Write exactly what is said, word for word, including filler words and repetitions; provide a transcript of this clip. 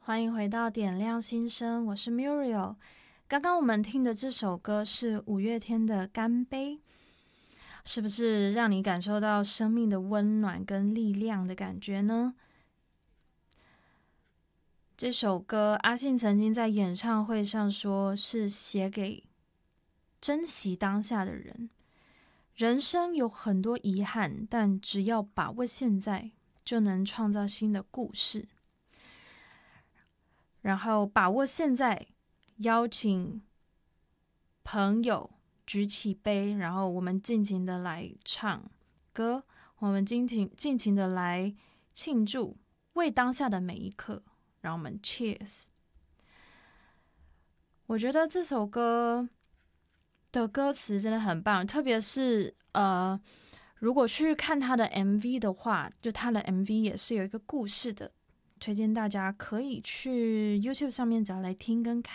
欢迎回到点亮心声，我是 Muriel。刚刚我们听的这首歌是五月天的《干杯》，是不是让你感受到生命的温暖跟力量的感觉呢？这首歌阿信曾经在演唱会上说是写给珍惜当下的人。人生有很多遗憾，但只要把握现在，就能创造新的故事。然后把握现在，邀请朋友举起杯，然后我们尽情的来唱歌，我们尽情尽情的来庆祝，为当下的每一刻，让我们 cheers。我觉得这首歌的歌词真的很棒，特别是呃，如果去看他的 M V 的话，就他的 M V 也是有一个故事的。推荐大家可以去 YouTube 上面找来听跟看。